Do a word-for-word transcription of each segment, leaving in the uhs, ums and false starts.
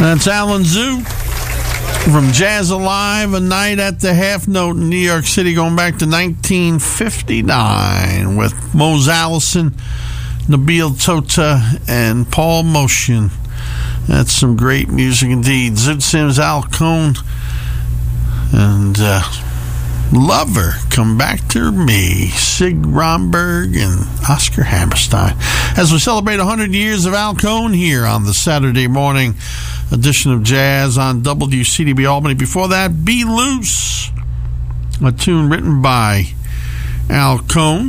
That's Alan Zoo from Jazz Alive, a night at the Half Note in New York City, going back to nineteen fifty-nine with Mose Allison, Nabil Tota, and Paul Motian. That's some great music indeed. Zoot Sims, Al Cohn, and uh, Lover, Come Back to Me, Sig Romberg and Oscar Hammerstein. As we celebrate one hundred years of Al Cohn here on the Saturday morning edition of Jazz on W C D B Albany. Before that, Be Loose, a tune written by Al Cohn,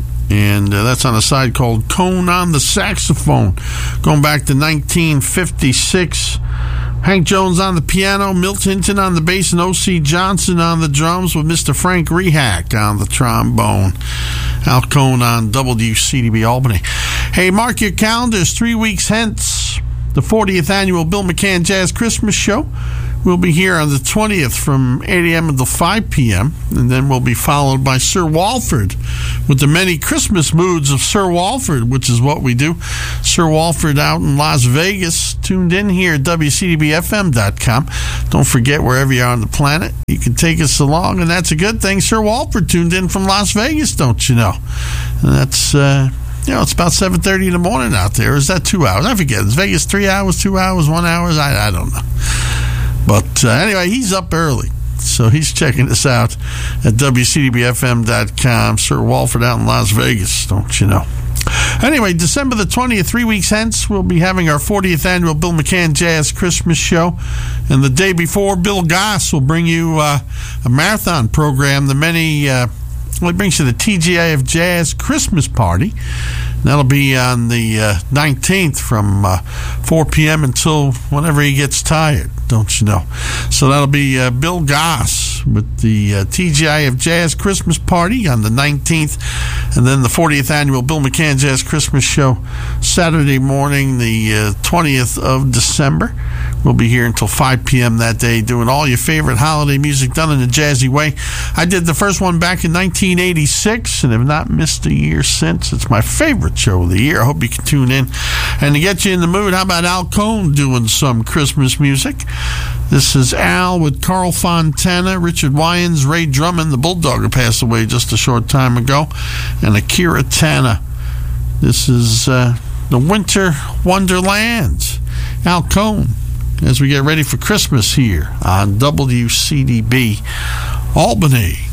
and uh, that's on a side called Cohn on the Saxophone, going back to nineteen fifty-six. Hank Jones on the piano, Milt Hinton on the bass, and O C Johnson on the drums, with Mister Frank Rehack on the trombone. Al Cohn on W C D B Albany. Hey, mark your calendars. Three weeks hence, the fortieth annual Bill McCann Jazz Christmas Show. We'll be here on the twentieth from eight a.m. until five p.m., and then we'll be followed by Sir Walford with the many Christmas moods of Sir Walford, which is what we do. Sir Walford out in Las Vegas, tuned in here at W C D B F M dot com. Don't forget, wherever you are on the planet, you can take us along, and that's a good thing. Sir Walford tuned in from Las Vegas, don't you know? And that's... Uh, You know, it's about seven thirty in the morning out there. Or is that two hours? I forget. Is Vegas three hours, two hours, one hour? I, I don't know. But uh, anyway, he's up early. So he's checking us out at W C D B F M dot com. Sir Walford out in Las Vegas, don't you know? Anyway, December the twentieth, three weeks hence, we'll be having our fortieth annual Bill McCann Jazz Christmas Show. And the day before, Bill Goss will bring you uh, a marathon program. The many... Uh, Well, it brings you the T G I F Jazz Christmas Party. That'll be on the uh, nineteenth from uh, four p.m. until whenever he gets tired, don't you know? So that'll be uh, Bill Goss with the uh, T G I F Jazz Christmas Party on the nineteenth, and then the fortieth annual Bill McCann Jazz Christmas Show Saturday morning, the uh, twentieth of December. We'll be here until five p.m. that day, doing all your favorite holiday music done in a jazzy way. I did the first one back in nineteen eighty-six and have not missed a year since. It's my favorite show of the year. I hope you can tune in. And to get you in the mood, how about Al Cohn doing some Christmas music? This is Al with Carl Fontana, Richard Wyans, Ray Drummond, the Bulldog who passed away just a short time ago, and Akira Tana. This is uh, the Winter Wonderland. Al Cohn, as we get ready for Christmas here on W C D B Albany.